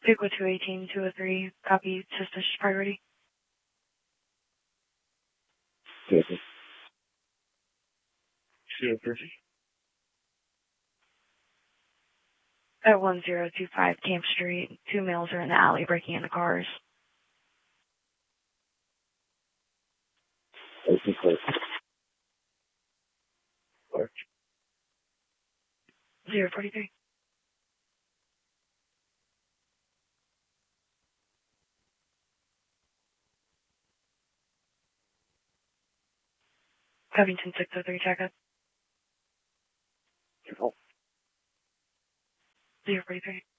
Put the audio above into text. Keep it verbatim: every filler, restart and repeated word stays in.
Pico two eighteen, two oh three, copy, suspicious priority. Yes. two oh three. At one zero two five Camp Street, two males are in the alley breaking into cars. Open close. Clark. zero forty-three. Covington six oh three, check up. Your fault. zero forty-three.